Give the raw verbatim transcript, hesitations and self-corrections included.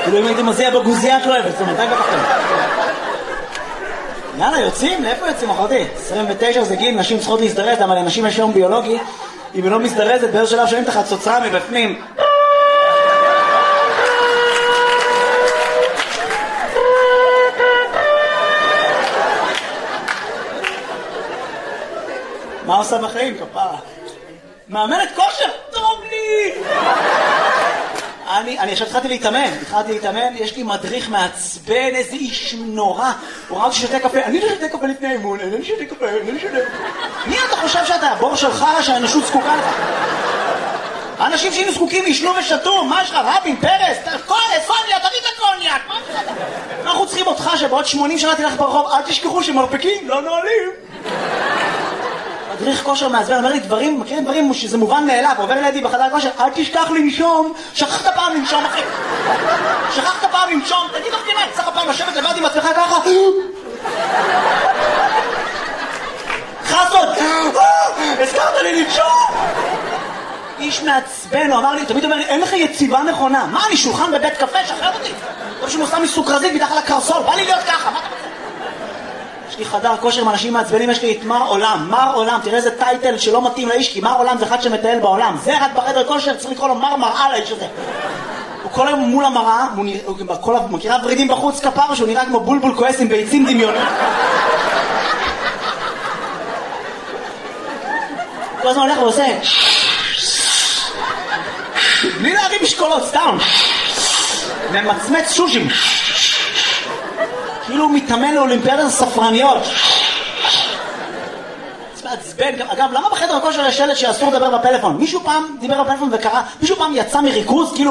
כאילו אם הייתי מזיע בגוזייה את לא אוהבת, זאת אומרת, די בטחתם. יאללה, יוצאים? לאיפה יוצאים, אחותי? עשרים ותשע זה גיל, נשים צריכות להזדרז, אבל לנשים יש יום ביולוגי, אם היא לא מזדרזת, באיזה שלב שומעים את החצוצרה מבפנים. מה עושה בחיים, כפרה? מאמנת כושר? טוב לי! אני, אני עכשיו התחלתי להתאמן, התחלתי להתאמן, יש לי מדריך מעצבן, איזה איש נורא. הוא ראה ששותה קפה, אני לא שותה קפה לפני אימון, אני לא שותה קפה, אני לא שותה. מי אתה חושב שאתה? הבור שלך שהאנושות זקוקה לך? האנשים שהיינו זקוקים ישנו ושתו, מה יש לך? רבין, פרס, קוניה, קוניה, תביא את הקוניאק, מה אתה? אנחנו צריכים אותך שבעוד שמונים שנה תלך ברחוב, אל תשכחו שמרפקים לא נועלים. מדריך כושר מעצבן, אומר לי דברים, מכירים דברים שזה מובן מאליו, עובר לידי בחדר כושר, אל תשכח לנשום, שכחת פעם לנשום אחי, שכחת פעם לנשום, תגיד לך כמעט, צריך פעם לשבת לבד עם עצמך ככה, חסות, הזכרת לי לנשום, איש מעצבן, הוא אמר לי, תמיד אומר לי, אין לך יציבה נכונה, מה אני שולחן בבית קפה, שחרר אותי, טוב שהוא עושה מסוכרזית מתחת לקרסול, בא לי להיות ככה, מה אתה רוצה? יש לי חדר כושר עם אנשים מעצבנים, יש לי את מר עולם, מר עולם, תראה איזה טייטל שלא מתאים לאיש, כי מר עולם זה אחד שמטייל בעולם, זה רק בחדר כושר, צריך לקרוא לו מר מראה לאיש הזה. הוא כל היום מול המראה, הוא מכירה ורידים בחוץ כפר, שהוא נראה כמו בולבול כועס עם ביצים דמיונות. כל הזמן הולך ועושה בלי להרים משקולות, סתם ומצמץ שושים כאילו הוא מתאמן לאולימפיאדת הספרניות. זה מעצבן. אגב, למה בחדר הכושר יש שלט שאסור לדבר בפלאפון? מישהו פעם דיבר בפלאפון וקרא, מישהו פעם יצא מריכוז, כאילו